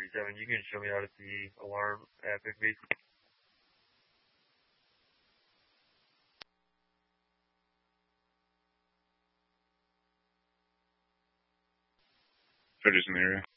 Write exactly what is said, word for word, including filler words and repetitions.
forty-seven. You can show me how to see alarm at Bigby. Judges in the area.